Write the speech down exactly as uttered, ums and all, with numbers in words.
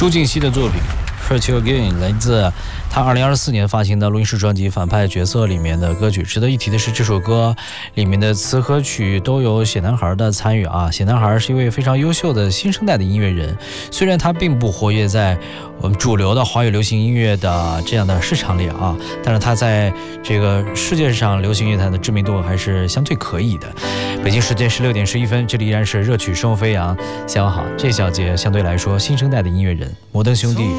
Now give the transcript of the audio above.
朱婧汐的作品《Hurt You Again》来自他二零二四年发行的录音室专辑《反派角色》里面的歌曲。值得一提的是，这首歌里面的词和曲都有写男孩的参与啊。写男孩是一位非常优秀的新生代的音乐人，虽然他并不活跃在我们主流的华语流行音乐的这样的市场里啊，但是他在这个世界上流行乐坛的知名度还是相对可以的。北京时间十六点十一分，这里依然是热曲生活飞扬。下午好，这小节相对来说新生代的音乐人摩登兄弟